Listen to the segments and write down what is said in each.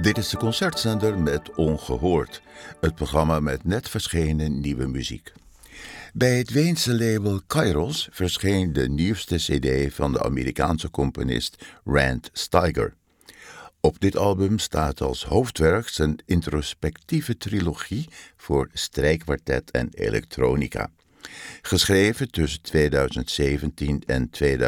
Dit is de Concertzender met Ongehoord, het programma met net verschenen nieuwe muziek. Bij het Weense label Kairos verscheen de nieuwste cd van de Amerikaanse componist Rand Steiger. Op dit album staat als hoofdwerk zijn introspectieve trilogie voor strijkkwartet en elektronica. Geschreven tussen 2017 en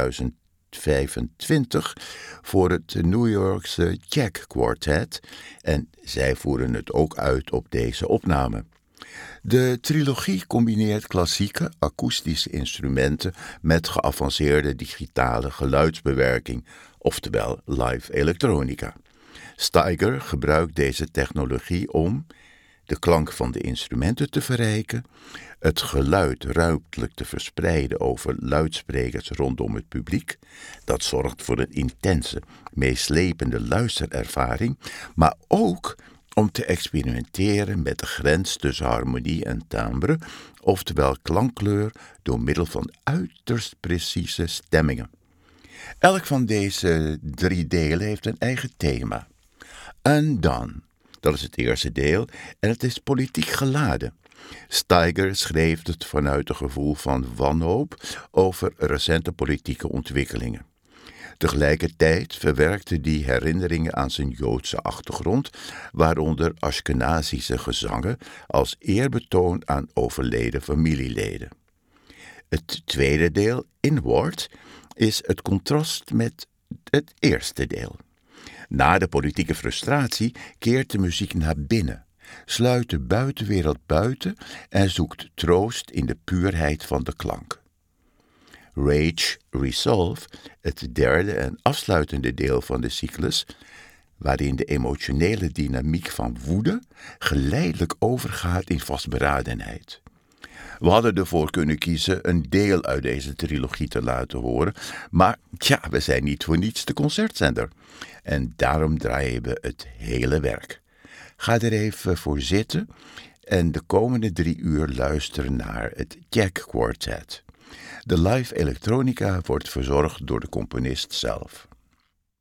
2025 voor het New Yorkse Jack Quartet en zij voeren het ook uit op deze opname. De trilogie combineert klassieke akoestische instrumenten met geavanceerde digitale geluidsbewerking, oftewel live elektronica. Steiger gebruikt deze technologie om de klank van de instrumenten te verrijken, het geluid ruimtelijk te verspreiden over luidsprekers rondom het publiek. Dat zorgt voor een intense, meeslepende luisterervaring, maar ook om te experimenteren met de grens tussen harmonie en timbre, oftewel klankkleur, door middel van uiterst precieze stemmingen. Elk van deze 3 delen heeft een eigen thema. Undone, dat is het eerste deel en het is politiek geladen. Steiger schreef het vanuit een gevoel van wanhoop over recente politieke ontwikkelingen. Tegelijkertijd verwerkte hij herinneringen aan zijn Joodse achtergrond, waaronder Ashkenazische gezangen als eerbetoon aan overleden familieleden. Het tweede deel, Inward, is het contrast met het eerste deel. Na de politieke frustratie keert de muziek naar binnen, sluit de buitenwereld buiten en zoekt troost in de puurheid van de klank. Rage Resolve, het derde en afsluitende deel van de cyclus, waarin de emotionele dynamiek van woede geleidelijk overgaat in vastberadenheid. We hadden ervoor kunnen kiezen een deel uit deze trilogie te laten horen, maar we zijn niet voor niets de Concertzender. En daarom draaien we het hele werk. Ga er even voor zitten en de komende 3 uur luisteren naar het Jack Quartet. De live elektronica wordt verzorgd door de componist zelf.